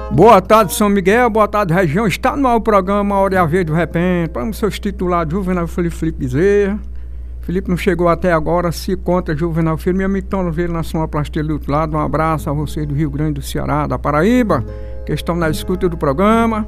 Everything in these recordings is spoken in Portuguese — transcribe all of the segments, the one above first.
Boa tarde, São Miguel, boa tarde, região. Está no ar o programa Hora e a Vez do Repente. Vamos seus titulados, Juvenal Filho Felipe Bezerra. Felipe não chegou até agora, se conta Juvenal Filho. Minha mitona veio na sonoplastia do outro lado. Um abraço a vocês do Rio Grande do Ceará, da Paraíba, que estão na escuta do programa.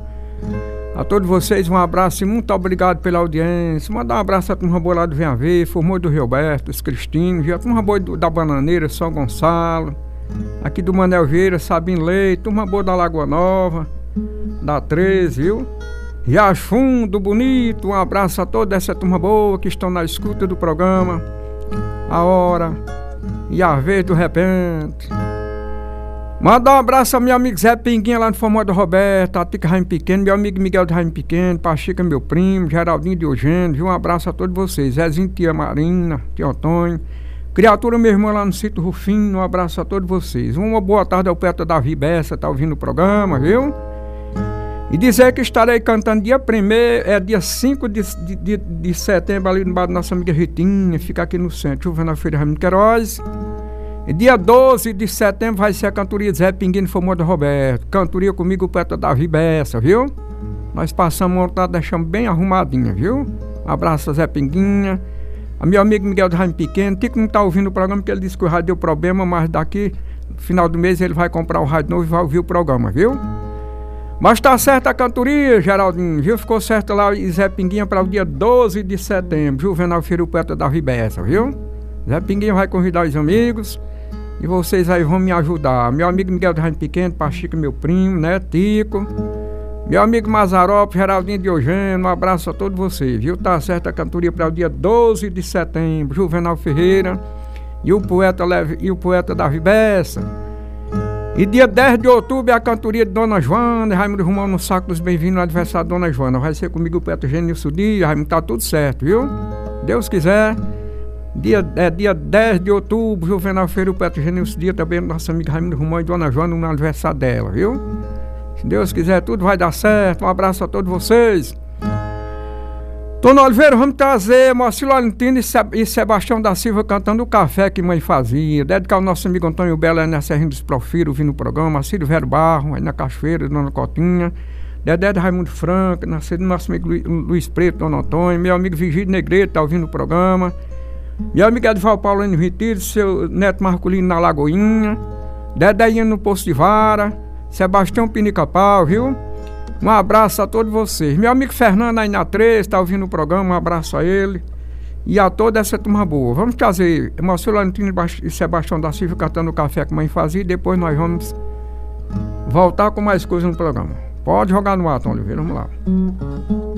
A todos vocês um abraço e muito obrigado pela audiência. Mandar um abraço a turma boa lá do Venha Ver, Formoso do Rioberto, os Cristinos, a turma boa da Bananeira, São Gonçalo, aqui do Manel Vieira, Sabino Leite, turma boa da Lagoa Nova, da 13, viu? Riacho Fundo, Bonito, um abraço a toda essa turma boa que estão na escuta do programa A Hora e a Vez do Repente. Mandar um abraço ao meu amigo Zé Pinguinha lá no Formoso do Roberto, a Tica Raim Pequeno, meu amigo Miguel de Raim Pequeno, Pachica meu primo, Geraldinho de Eugênio, viu? Um abraço a todos vocês, Zezinho, tia Marina, tia Antônio, criatura meu irmão lá no sítio Rufino, um abraço a todos vocês. Uma boa tarde ao poeta Davi Bessa, tá ouvindo o programa, viu? E dizer que estarei cantando dia 1º, dia 5 de setembro ali no bar da nossa amiga Ritinha, fica aqui no centro, Juvenal Feira Raimundo Queiroz. E dia 12 de setembro vai ser a cantoria de Zé Pinguinho Formoso do Roberto. Cantoria comigo o poeta Davi Bessa, viu? Nós passamos uma tarde, deixamos bem arrumadinha, viu? Um abraço a Zé Pinguinha, a meu amigo Miguel de Raim Pequeno. Tico não tá ouvindo o programa porque ele disse que o rádio deu problema, mas daqui, no final do mês, ele vai comprar o rádio novo e vai ouvir o programa, viu? Mas tá certa a cantoria, Geraldinho, viu? Ficou certo lá e Zé Pinguinha para o dia 12 de setembro. Juvenal Feira, o poeta Davi Bessa, viu? Zé Pinguinha vai convidar os amigos e vocês aí vão me ajudar. Meu amigo Miguel de Raim Pequeno, Pachica, meu primo, né? Tico. Meu amigo Mazarope, Geraldinho de Eugênio, um abraço a todos vocês, viu? Tá certa a cantoria para o dia 12 de setembro. Juvenal Ferreira e o poeta Davi Bessa. E dia 10 de outubro é a cantoria de Dona Joana, Raimundo Romão no Saco dos Bem-vindos no aniversário de Dona Joana. Vai ser comigo o poeta Genilson Dias, Raimundo, tá tudo certo, viu? Deus quiser. Dia 10 de outubro, Juvenal Feira, o poeta Genilson Dias, também nossa amiga Raimundo Romão e Dona Joana no aniversário dela, viu? Se Deus quiser, tudo vai dar certo. Um abraço a todos vocês. Dona Oliveira, vamos trazer Moacir Valentino e Sebastião da Silva cantando o café que mãe fazia. Dedicar ao nosso amigo Antônio Bela na Serrinha dos Profiro, ouvindo o programa. Círio Vero Barro, aí na Cachoeira, Dona Cotinha. Dedé de Raimundo Franco, nascido nosso amigo Luiz Preto, Dona Antônio. Meu amigo Vigílio Negreto, tá ouvindo o programa. Meu amigo Edval Paulo N. Retiro, seu neto Marcolino na Lagoinha. Dedéinha no Poço de Vara. Sebastião Pinica-Pau, viu? Um abraço a todos vocês. Meu amigo Fernando aí na 3, tá ouvindo o programa, um abraço a ele. E a toda essa turma boa. Vamos trazer Moacir Valentino e Sebastião da Silva cantando o café que a mãe fazia e depois nós vamos voltar com mais coisas no programa. Pode jogar no ar, Tom Oliveira, vamos lá.